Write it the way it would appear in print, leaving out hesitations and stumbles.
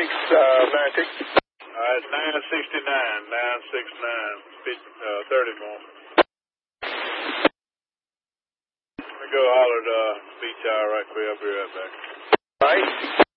969, All right, 969, 969, 30 more. Let me go holler to beach hour right quick. I'll be right back. right?